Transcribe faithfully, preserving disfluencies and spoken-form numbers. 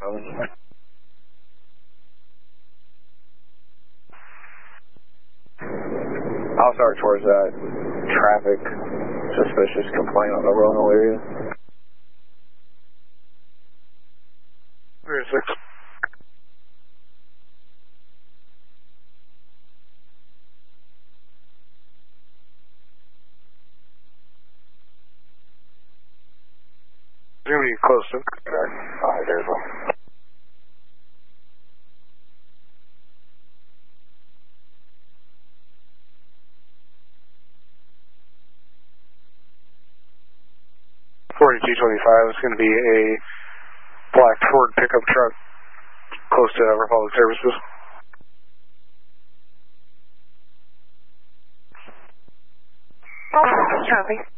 I'll start towards that traffic suspicious complaint on the Roanoke area. Rear six. You're going to be close to. Alright, there's one. forty-two twenty-five is going to be a black Ford pickup truck close to Republic Services. Copy.